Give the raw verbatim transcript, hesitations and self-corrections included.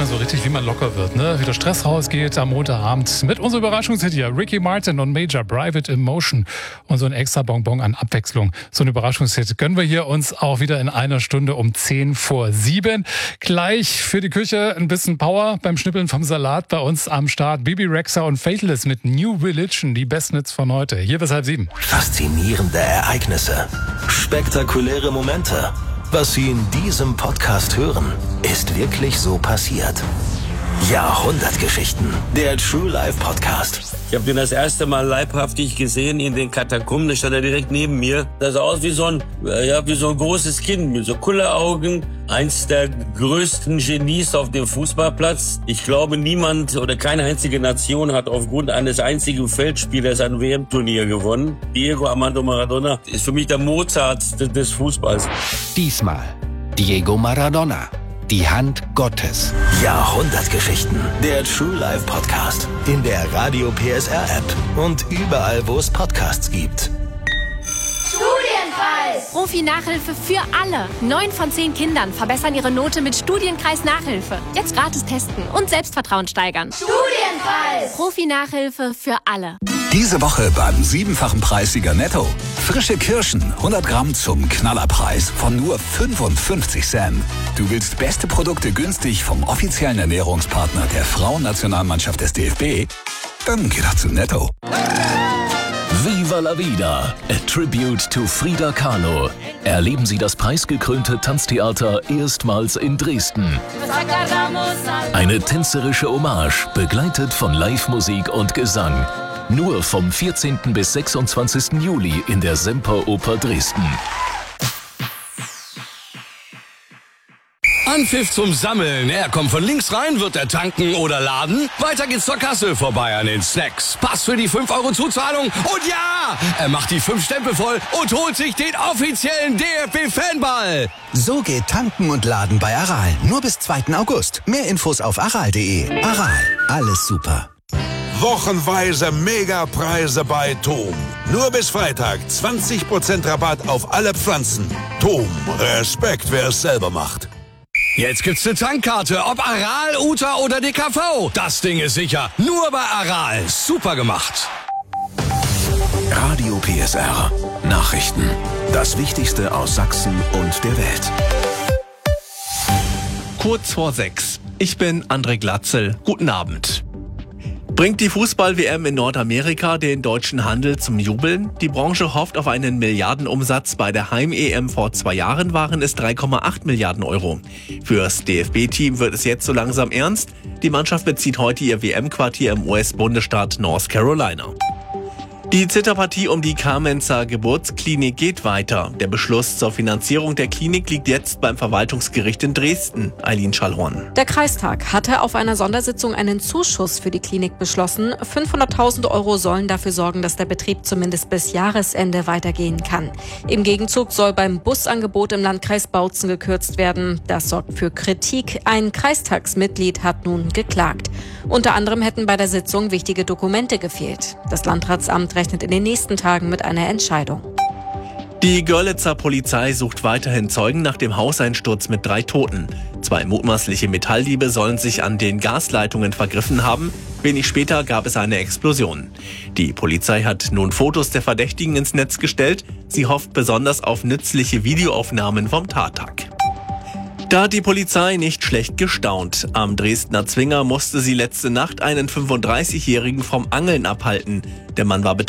man so richtig, wie man locker wird, ne? Wie der Stress rausgeht am Montagabend mit unserer Überraschungshit hier. Ricky Martin und Major, Private Emotion. Und so ein extra Bonbon an Abwechslung. So ein Überraschungshit gönnen wir hier uns auch wieder in einer Stunde um zehn vor sieben. Gleich für die Küche ein bisschen Power beim Schnippeln vom Salat bei uns am Start. Bibi Rexha und Faithless mit New Religion, die besten Hits von heute. Hier bis halb sieben. Faszinierende Ereignisse. Spektakuläre Momente. Was Sie in diesem Podcast hören, ist wirklich so passiert. Jahrhundertgeschichten. Der True Life Podcast. Ich habe den das erste Mal leibhaftig gesehen in den Katakomben. Da stand er direkt neben mir. Das sah aus wie so ein, ja, wie so ein großes Kind mit so Kulleraugen. Eins der größten Genies auf dem Fußballplatz. Ich glaube, niemand oder keine einzige Nation hat aufgrund eines einzigen Feldspielers ein W M-Turnier gewonnen. Diego Armando Maradona ist für mich der Mozart des Fußballs. Diesmal Diego Maradona. Die Hand Gottes. Jahrhundertgeschichten. Der True Life Podcast. In der Radio P S R App. Und überall, wo es Podcasts gibt. Studienkreis! Profi-Nachhilfe für alle. Neun von zehn Kindern verbessern ihre Note mit Studienkreis-Nachhilfe. Jetzt gratis testen und Selbstvertrauen steigern. Studienkreis! Profi-Nachhilfe für alle. Diese Woche beim siebenfachen Preissieger Netto. Frische Kirschen, hundert Gramm zum Knallerpreis von nur fünfundfünfzig Cent. Du willst beste Produkte günstig vom offiziellen Ernährungspartner der Frauennationalmannschaft des D F B? Dann geh doch zu Netto. Viva la Vida, a tribute to Frida Kahlo. Erleben Sie das preisgekrönte Tanztheater erstmals in Dresden. Eine tänzerische Hommage, begleitet von Live-Musik und Gesang. Nur vom vierzehnten bis sechsundzwanzigsten Juli in der Semperoper Dresden. Anpfiff zum Sammeln. Er kommt von links rein, wird er tanken oder laden. Weiter geht's zur Kasse, vorbei an den Snacks. Pass für die fünf Euro Zuzahlung. Und ja, er macht die fünf Stempel voll und holt sich den offiziellen D F B-Fanball. So geht Tanken und Laden bei Aral. Nur bis zweiten August. Mehr Infos auf aral punkt de. Aral, alles super. Wochenweise Megapreise bei Tom. Nur bis Freitag zwanzig Prozent Rabatt auf alle Pflanzen. Tom, Respekt, wer es selber macht. Jetzt gibt's eine Tankkarte, ob Aral, Uta oder D K V. Das Ding ist sicher. Nur bei Aral. Super gemacht. Radio P S R. Nachrichten. Das Wichtigste aus Sachsen und der Welt. Kurz vor sechs. Ich bin André Glatzel. Guten Abend. Bringt die Fußball-W M in Nordamerika den deutschen Handel zum Jubeln? Die Branche hofft auf einen Milliardenumsatz. Bei der Heim-E M vor zwei Jahren waren es drei Komma acht Milliarden Euro. Fürs D F B-Team wird es jetzt so langsam ernst. Die Mannschaft bezieht heute ihr W M-Quartier im U S-Bundesstaat North Carolina. Die Zitterpartie um die Kamenzer Geburtsklinik geht weiter. Der Beschluss zur Finanzierung der Klinik liegt jetzt beim Verwaltungsgericht in Dresden. Eileen Schallhorn. Der Kreistag hatte auf einer Sondersitzung einen Zuschuss für die Klinik beschlossen. fünfhunderttausend Euro sollen dafür sorgen, dass der Betrieb zumindest bis Jahresende weitergehen kann. Im Gegenzug soll beim Busangebot im Landkreis Bautzen gekürzt werden. Das sorgt für Kritik. Ein Kreistagsmitglied hat nun geklagt. Unter anderem hätten bei der Sitzung wichtige Dokumente gefehlt. Das Landratsamt rechnet in den nächsten Tagen mit einer Entscheidung. Die Görlitzer Polizei sucht weiterhin Zeugen nach dem Hauseinsturz mit drei Toten. Zwei mutmaßliche Metalldiebe sollen sich an den Gasleitungen vergriffen haben. Wenig später gab es eine Explosion. Die Polizei hat nun Fotos der Verdächtigen ins Netz gestellt. Sie hofft besonders auf nützliche Videoaufnahmen vom Tattag. Da hat die Polizei nicht schlecht gestaunt. Am Dresdner Zwinger musste sie letzte Nacht einen fünfunddreißigjährigen vom Angeln abhalten. Der Mann war betroffen.